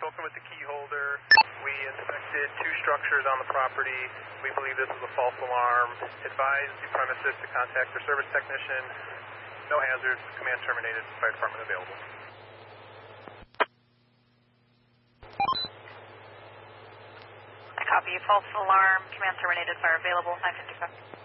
spoken with the key holder. We inspected 2 structures on the property. We believe this was a false alarm. Advised the premises to contact their service technician. No hazards. Command terminated. Fire department available. I copy. False alarm. Command terminated. Fire available. 955.